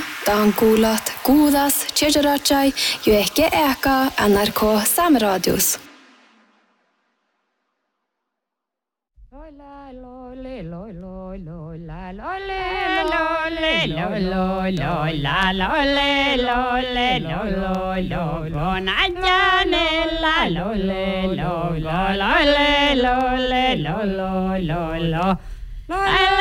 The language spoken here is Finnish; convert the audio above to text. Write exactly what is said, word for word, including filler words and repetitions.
dan kuulat kuudas tjejerachai jo ikke eka N R K Sameradios. La